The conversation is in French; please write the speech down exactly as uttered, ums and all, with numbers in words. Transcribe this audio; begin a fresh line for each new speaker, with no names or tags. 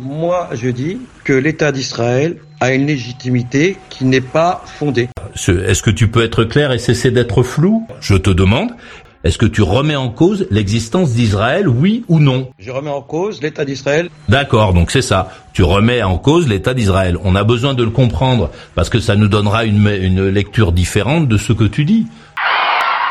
Moi, je dis que l'État d'Israël a une légitimité qui n'est pas fondée.
Est-ce que tu peux être clair et cesser d'être flou ? Je te demande, est-ce que tu remets en cause l'existence d'Israël, oui ou non ?
Je remets en cause l'État d'Israël.
D'accord, donc c'est ça. Tu remets en cause l'État d'Israël. On a besoin de le comprendre parce que ça nous donnera une, une lecture différente de ce que tu dis.